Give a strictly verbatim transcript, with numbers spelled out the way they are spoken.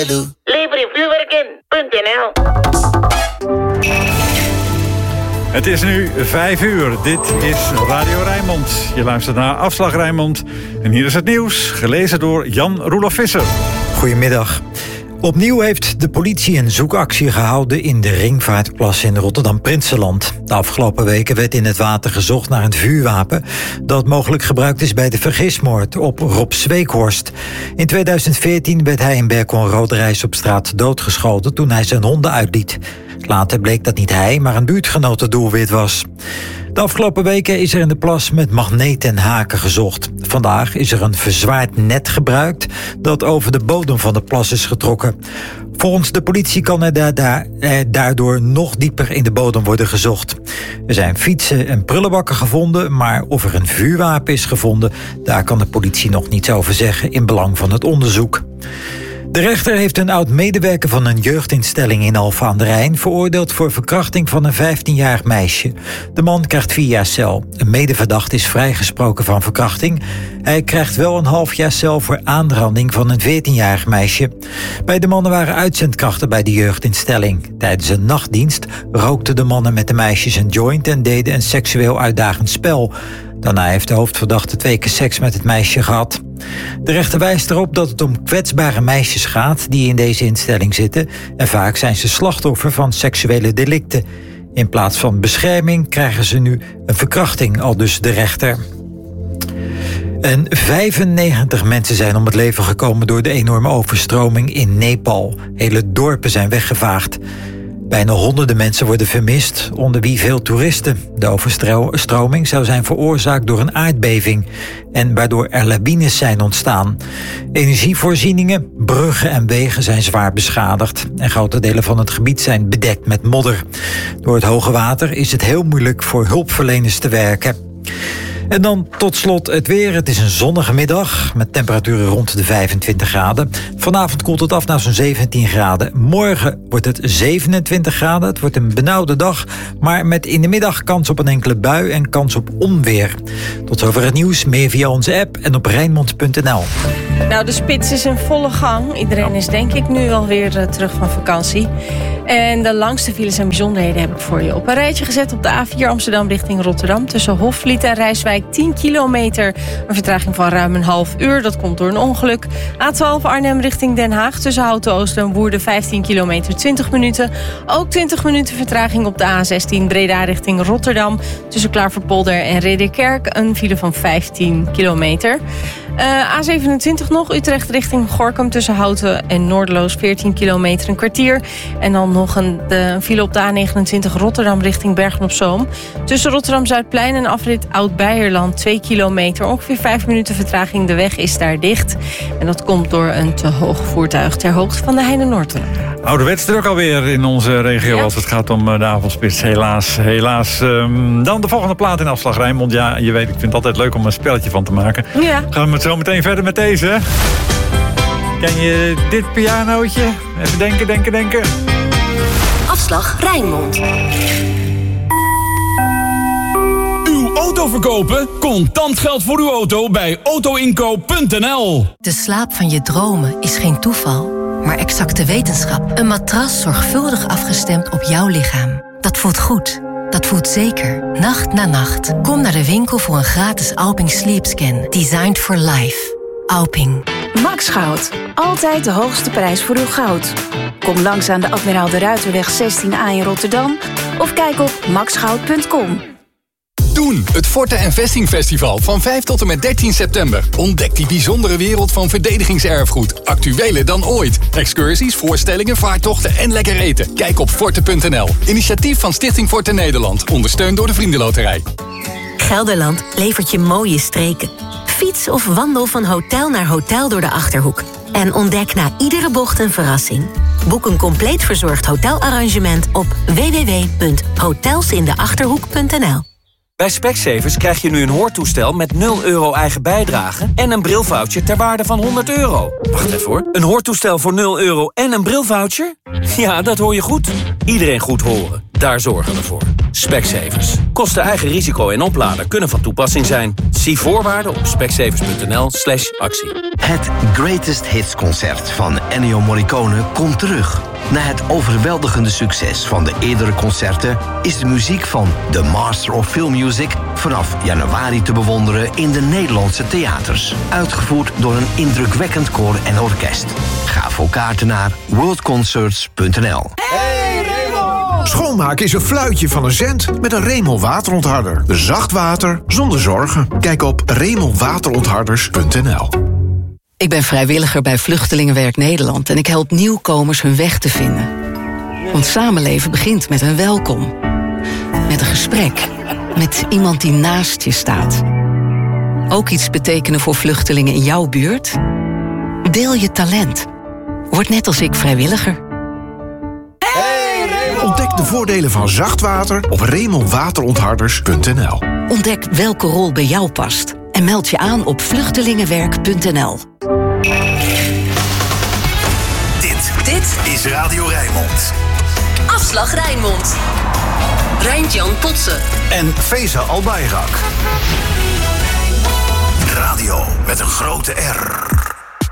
Lelu. Libre vuurwerken punt n l. Het is nu vijf uur. Dit is Radio Rijnmond. Je luistert naar Afslag Rijnmond. En hier is het nieuws, gelezen door Jan Roelof Visser. Goedemiddag. Opnieuw heeft de politie een zoekactie gehouden in de Ringvaartplas in Rotterdam-Prinsenland. De afgelopen weken werd in het water gezocht naar een vuurwapen dat mogelijk gebruikt is bij de vergismoord op Rob Zweekhorst. In tweeduizend veertien werd hij in Berkel-Roderijs op straat doodgeschoten toen hij zijn honden uitliet. Later bleek dat niet hij, maar een buurtgenoot het doelwit was. De afgelopen weken is er in de plas met magneten en haken gezocht. Vandaag is er een verzwaard net gebruikt dat over de bodem van de plas is getrokken. Volgens de politie kan er da- da- eh, daardoor nog dieper in de bodem worden gezocht. Er zijn fietsen en prullenbakken gevonden, maar of er een vuurwapen is gevonden, daar kan de politie nog niets over zeggen in belang van het onderzoek. De rechter heeft een oud-medewerker van een jeugdinstelling in Alphen aan de Rijn veroordeeld voor verkrachting van een vijftienjarig meisje. De man krijgt vier jaar cel. Een medeverdachte is vrijgesproken van verkrachting. Hij krijgt wel een half jaar cel voor aanranding van een veertienjarig meisje. Bij de mannen waren uitzendkrachten bij de jeugdinstelling. Tijdens een nachtdienst rookten de mannen met de meisjes een joint en deden een seksueel uitdagend spel. Daarna heeft de hoofdverdachte twee keer seks met het meisje gehad. De rechter wijst erop dat het om kwetsbare meisjes gaat die in deze instelling zitten en vaak zijn ze slachtoffer van seksuele delicten. In plaats van bescherming krijgen ze nu een verkrachting, aldus de rechter. En vijfennegentig mensen zijn om het leven gekomen door de enorme overstroming in Nepal. Hele dorpen zijn weggevaagd. Bijna honderden mensen worden vermist, onder wie veel toeristen. De overstroming zou zijn veroorzaakt door een aardbeving en waardoor er lawines zijn ontstaan. Energievoorzieningen, bruggen en wegen zijn zwaar beschadigd en grote delen van het gebied zijn bedekt met modder. Door het hoge water is het heel moeilijk voor hulpverleners te werken. En dan tot slot het weer. Het is een zonnige middag met temperaturen rond de vijfentwintig graden. Vanavond koelt het af naar zo'n zeventien graden. Morgen wordt het zevenentwintig graden. Het wordt een benauwde dag, maar met in de middag kans op een enkele bui en kans op onweer. Tot zover het nieuws. Meer via onze app en op Rijnmond punt n l. Nou, de spits is in volle gang. Iedereen is denk ik nu alweer uh, terug van vakantie. En de langste files en bijzonderheden heb ik voor je op een rijtje gezet op de A vier Amsterdam richting Rotterdam. Tussen Hofvliet en Rijswijk tien kilometer. Een vertraging van ruim een half uur. Dat komt door een ongeluk. A twaalf Arnhem richting Den Haag. Tussen Houten Oost en Woerden vijftien kilometer twintig minuten. Ook twintig minuten vertraging op de A zestien Breda richting Rotterdam. Tussen Klaverpolder en Ridderkerk een file van vijftien kilometer. Uh, A zevenentwintig nog, Utrecht richting Gorinchem tussen Houten en Noorderloos veertien kilometer, een kwartier. En dan nog een, de, een file op de A negenentwintig Rotterdam richting Bergen-op-Zoom. Tussen Rotterdam-Zuidplein en afrit Oud-Beijerland twee kilometer. Ongeveer vijf minuten vertraging, de weg is daar dicht. En dat komt door een te hoog voertuig ter hoogte van de Heine-Noordtunnel. Ouderwets druk alweer in onze regio Ja. als het gaat om de avondspits. Helaas, helaas. Um, dan de volgende plaat in Afslag Rijnmond. Ja, je weet, ik vind het altijd leuk om een spelletje van te maken. Ja. Gaan we zo meteen verder met deze. Ken je dit pianootje? Even denken, denken, denken. Afslag Rijnmond. Uw auto verkopen? Contant geld voor uw auto bij autoinkoop punt n l. De slaap van je dromen is geen toeval, maar exacte wetenschap. Een matras zorgvuldig afgestemd op jouw lichaam. Dat voelt goed. Dat voelt zeker. Nacht na nacht. Kom naar de winkel voor een gratis Alping Sleep Scan. Designed for life. Alping. Max Goud. Altijd de hoogste prijs voor uw goud. Kom langs aan de Admiraal de Ruiterweg zestien A in Rotterdam of kijk op max goud punt com. Doen, het Forte en Vesting Festival van vijf tot en met dertien september. Ontdek die bijzondere wereld van verdedigingserfgoed. Actueler dan ooit. Excursies, voorstellingen, vaartochten en lekker eten. Kijk op forte punt n l. Initiatief van Stichting Forte Nederland. Ondersteund door de Vriendenloterij. Gelderland levert je mooie streken. Fiets of wandel van hotel naar hotel door de Achterhoek. En ontdek na iedere bocht een verrassing. Boek een compleet verzorgd hotelarrangement op w w w punt hotelsindeachterhoek punt n l. Bij Specsavers krijg je nu een hoortoestel met nul euro eigen bijdrage en een brilvoucher ter waarde van honderd euro. Wacht even hoor. Een hoortoestel voor nul euro en een brilvoucher? Ja, dat hoor je goed. Iedereen goed horen. Daar zorgen we voor. Specsavers. Kosten eigen risico en oplader kunnen van toepassing zijn. Zie voorwaarden op specsavers.nl slash actie. Het Greatest Hits concert van Ennio Morricone komt terug. Na het overweldigende succes van de eerdere concerten is de muziek van The Master of Film Music vanaf januari te bewonderen in de Nederlandse theaters. Uitgevoerd door een indrukwekkend koor en orkest. Ga voor kaarten naar worldconcerts punt n l. Schoonmaken is een fluitje van een cent met een Remel waterontharder. Zacht water zonder zorgen. Kijk op remel waterontharders punt n l. Ik ben vrijwilliger bij Vluchtelingenwerk Nederland en ik help nieuwkomers hun weg te vinden. Want samenleven begint met een welkom. Met een gesprek. Met iemand die naast je staat. Ook iets betekenen voor vluchtelingen in jouw buurt? Deel je talent. Word net als ik vrijwilliger. Ontdek de voordelen van zacht water op remel waterontharders punt n l. Ontdek welke rol bij jou past. En meld je aan op vluchtelingenwerk punt n l. Dit, dit is Radio Rijnmond. Afslag Rijnmond. Rijntjan Potsen. En Feza Albayrak. Radio met een grote R.